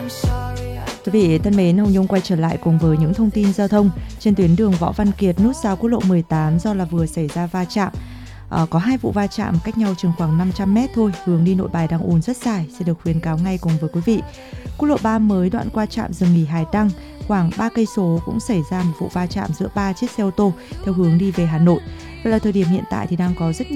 Quý vị thân mến, Hồng Nhung quay trở lại cùng với những thông tin giao thông trên tuyến đường Võ Văn Kiệt, nút giao quốc lộ 18 do là vừa xảy ra va chạm. Có 2 vụ va chạm cách nhau chừng khoảng 500 m thôi, hướng đi Nội Bài đang ùn rất dài, sẽ được khuyến cáo ngay cùng với quý vị. Quốc lộ 3 mới đoạn qua trạm dừng nghỉ Hải Đăng, khoảng 3 cây số cũng xảy ra một vụ va chạm giữa 3 chiếc xe ô tô theo hướng đi về Hà Nội. Và là thời điểm hiện tại thì đang có rất